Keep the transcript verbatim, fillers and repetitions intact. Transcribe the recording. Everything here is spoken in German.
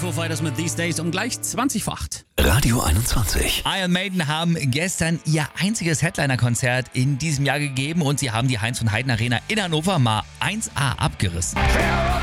Foo Fighters mit These Days um gleich zwanzig vor acht. Radio einundzwanzig. Iron Maiden haben gestern ihr einziges Headliner-Konzert in diesem Jahr gegeben und sie haben die Heinz von Heiden Arena in Hannover mal eins A abgerissen.